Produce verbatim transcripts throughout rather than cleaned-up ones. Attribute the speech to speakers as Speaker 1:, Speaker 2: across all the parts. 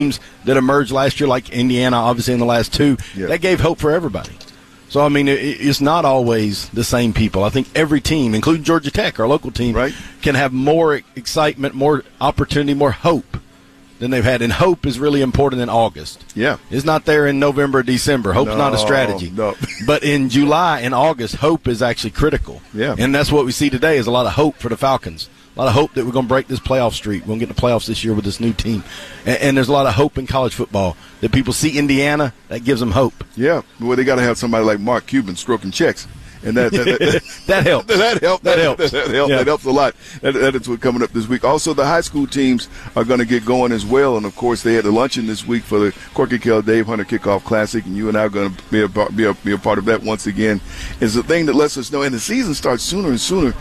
Speaker 1: that emerged last year, like Indiana, obviously in the last two, yeah. that gave hope for everybody. So, I mean, it, it's not always the same people. I think every team, including Georgia Tech, our local team,
Speaker 2: right.
Speaker 1: can have more excitement, more opportunity, more hope than they've had. And hope is really important in August.
Speaker 2: Yeah.
Speaker 1: It's not there in November, December. Hope's
Speaker 2: no,
Speaker 1: not a strategy.
Speaker 2: No.
Speaker 1: But in July and August, hope is actually critical.
Speaker 2: Yeah.
Speaker 1: And that's what we see today is a lot of hope for the Falcons. A lot of hope that we're going to break this playoff streak. We're going to get the playoffs this year with this new team. And, and there's a lot of hope in college football that people see Indiana. That gives them hope.
Speaker 2: Yeah. Well, they got to have somebody like Mark Cuban stroking checks. And that that, that,
Speaker 1: that helps.
Speaker 2: That helps.
Speaker 1: That,
Speaker 2: that
Speaker 1: helps.
Speaker 2: That, that, helps.
Speaker 1: Yeah.
Speaker 2: that helps a lot. That, that is what's coming up this week. Also, the high school teams are going to get going as well. And, of course, they had a luncheon this week for the Corky Kell Dave Hunter Kickoff Classic. And you and I are going to be a, be, a, be a part of that once again. It's the thing that lets us know. And the season starts sooner and sooner.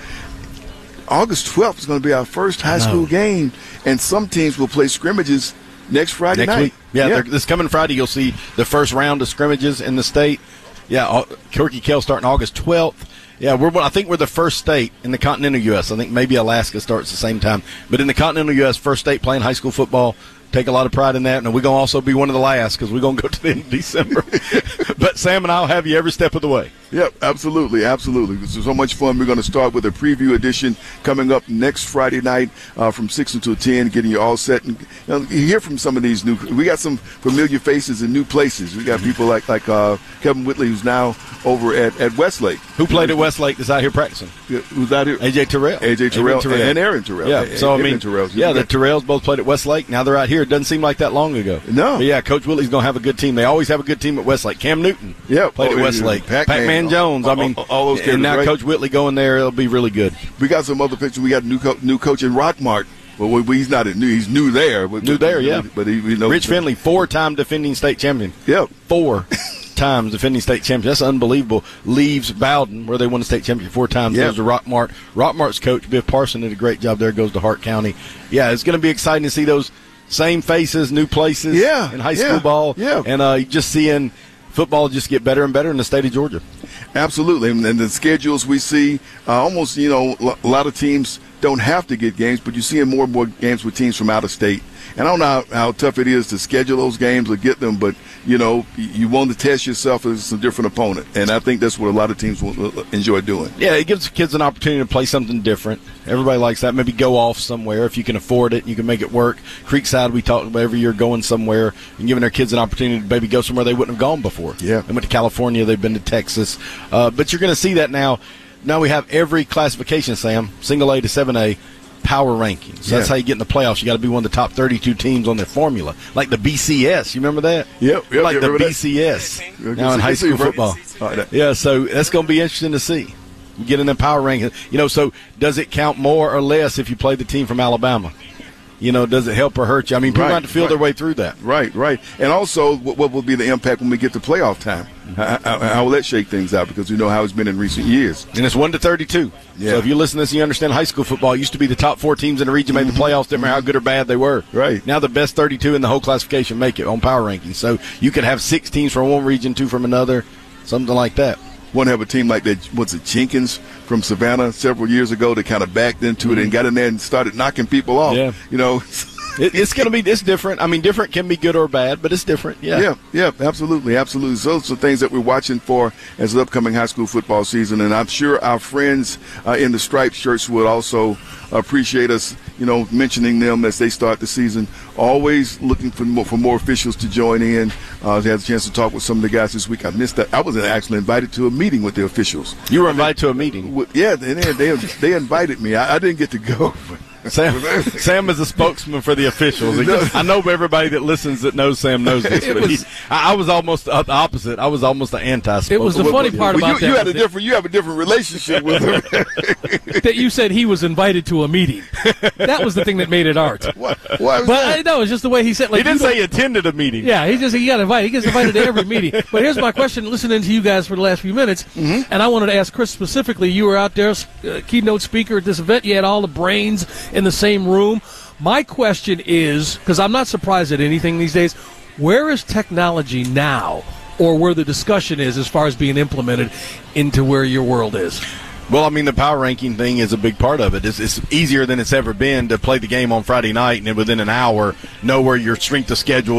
Speaker 2: August twelfth is going to be our first high school game, and some teams will play scrimmages next Friday
Speaker 1: next
Speaker 2: night.
Speaker 1: Week. Yeah, yeah. This coming Friday you'll see the first round of scrimmages in the state. Yeah, Corky Kell starting August twelfth. Yeah, we're. I think we're the first state in the continental U S I think maybe Alaska starts the same time, but in the continental U S, first state playing high school football. Take a lot of pride in that, and we're going to also be one of the last because we're going to go to the end of December. But Sam and I will have you every step of the way.
Speaker 2: Yep, absolutely, absolutely. This is so much fun. We're going to start with a preview edition coming up next Friday night uh, from six until ten, getting you all set. And you, know, you hear from some of these new – we got some familiar faces in new places. We got people like like uh, Kevin Whitley, who's now over at, at Westlake.
Speaker 1: Who played at Westlake that's out here practicing?
Speaker 2: Yeah, who's out here?
Speaker 1: A J Terrell.
Speaker 2: A J Terrell, Terrell. And Aaron Terrell.
Speaker 1: Yeah,
Speaker 2: a-
Speaker 1: so, I mean,
Speaker 2: Terrell.
Speaker 1: yeah, the Terrells both played at Westlake. Now they're out here. It doesn't seem like that long ago.
Speaker 2: No.
Speaker 1: But yeah, Coach Whitley's going to have a good team. They always have a good team at Westlake. Cam Newton
Speaker 2: yeah,
Speaker 1: played
Speaker 2: oh,
Speaker 1: at Westlake.
Speaker 2: Pac-Man,
Speaker 1: Pac-Man Jones.
Speaker 2: All,
Speaker 1: I mean,
Speaker 2: all, all those
Speaker 1: and now
Speaker 2: right?
Speaker 1: Coach Whitley going there, it'll be really good.
Speaker 2: We got some other pictures. We got new co- new coach in Rockmart. Well, we, he's not a new. He's new there. But,
Speaker 1: new there, yeah.
Speaker 2: But he, you know,
Speaker 1: Rich Finley, four-time defending state champion.
Speaker 2: Yep.
Speaker 1: Four times defending state champion. That's unbelievable. Leaves Bowden, where they won the state championship four times.
Speaker 2: Yep.
Speaker 1: Goes to Rockmart. Rockmart's coach, Biff Parson, did a great job there. Goes to Hart County. Yeah, it's going to be exciting to see those same faces, new places
Speaker 2: yeah,
Speaker 1: in high
Speaker 2: yeah,
Speaker 1: school ball.
Speaker 2: Yeah.
Speaker 1: And uh, just seeing football just get better and better in the state of Georgia.
Speaker 2: Absolutely. And the schedules we see, uh, almost, you know, a lot of teams don't have to get games, but you're seeing more and more games with teams from out of state. And I don't know how, how tough it is to schedule those games or get them, but, you know, you want to test yourself as a different opponent. And I think that's what a lot of teams will enjoy doing.
Speaker 1: Yeah, it gives kids an opportunity to play something different. Everybody likes that. Maybe go off somewhere if you can afford it and you can make it work. Creekside, we talk about every year going somewhere and giving their kids an opportunity to maybe go somewhere they wouldn't have gone before.
Speaker 2: Yeah.
Speaker 1: They went to California. They've been to Texas. Uh, but you're going to see that now. Now we have every classification, Sam, single A to seven A, power rankings. So
Speaker 2: yeah.
Speaker 1: That's how you get in the playoffs. You got to be one of the top thirty-two teams on their formula, like the B C S. You remember that?
Speaker 2: Yep. yep
Speaker 1: like
Speaker 2: yep,
Speaker 1: the
Speaker 2: that?
Speaker 1: B C S now in high school football.
Speaker 2: Right.
Speaker 1: Yeah, so that's going to be interesting to see. You get in the power rankings. You know, so does it count more or less if you play the team from Alabama? You know, does it help or hurt you? I mean, people
Speaker 2: right,
Speaker 1: have to feel
Speaker 2: right.
Speaker 1: their way through that.
Speaker 2: Right, right. And also, what, what will be the impact when we get to playoff time? How, how, how will that shake things out? Because we know how it's been in recent years.
Speaker 1: And it's one to thirty-two.
Speaker 2: Yeah.
Speaker 1: So if you listen to this and you understand high school football, it used to be the top four teams in the region made the playoffs, didn't matter how good or bad they were.
Speaker 2: Right.
Speaker 1: Now the best thirty-two in the whole classification make it on power rankings. So you could have six teams from one region, two from another, something like that.
Speaker 2: Want to have a team like that, what's it, Jenkins from Savannah several years ago that kind of backed into mm-hmm. it and got in there and started knocking people off.
Speaker 1: Yeah.
Speaker 2: You know,
Speaker 1: it, it's going to be it's different. I mean, different can be good or bad, but it's different. Yeah.
Speaker 2: Yeah, yeah, absolutely, absolutely. So those are things that we're watching for as the upcoming high school football season. And I'm sure our friends uh, in the striped shirts would also appreciate us, you know, mentioning them as they start the season. Always looking for more, for more officials to join in. Uh, I had a chance to talk with some of the guys this week. I missed that. I was actually invited to a meeting with the officials.
Speaker 1: You were invited to a meeting?
Speaker 2: Yeah, they, they, they invited me. I, I didn't get to go.
Speaker 1: Sam, Sam is a spokesman for the officials. I know everybody that listens that knows Sam knows this, but
Speaker 3: was,
Speaker 1: he, I, I was almost the opposite. I was almost the anti-spokesman.
Speaker 3: It was the funny part
Speaker 2: well,
Speaker 3: about
Speaker 2: you, you
Speaker 3: that.
Speaker 2: Had a different, you have a different relationship with him.
Speaker 3: That you said he was invited to a meeting. That was the thing that made it art.
Speaker 2: What? What
Speaker 3: but I know it's just the way he said. Like,
Speaker 1: he didn't say he attended a meeting.
Speaker 3: Yeah, he just he got invited. He gets invited to every meeting. But here's my question: listening to you guys for the last few minutes, mm-hmm. and I wanted to ask Chris specifically. You were out there, uh, keynote speaker at this event. You had all the brains in the same room. My question is, because I'm not surprised at anything these days, where is technology now, or where the discussion is as far as being implemented into where your world is?
Speaker 1: Well, I mean, the power ranking thing is a big part of it. It's, it's easier than it's ever been to play the game on Friday night and within an hour know where your strength of schedule